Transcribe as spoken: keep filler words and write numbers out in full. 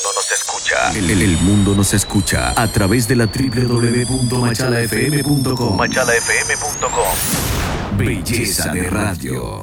mundo nos escucha. El, el- el mundo nos escucha a través de la doble u doble u doble u punto machala f m punto com. machala f m punto com. Belleza de radio.